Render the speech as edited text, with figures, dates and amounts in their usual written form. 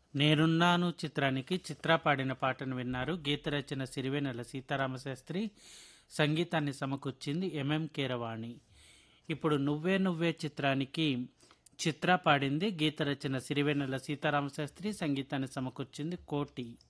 నేనున్నాను చిత్రానికి చిత్ర పాడిన పాటను విన్నారు. గీత రచన సిరివెన్నెల సీతారామశాస్త్రి, సంగీతాన్ని సమకూర్చింది ఎంఎం కీరవాణి. ఇప్పుడు నువ్వే నువ్వే చిత్రానికి చిత్ర పాడింది. గీత రచన సిరివెన్నెల సీతారామశాస్త్రి, సంగీతాన్ని సమకూర్చింది కోటి.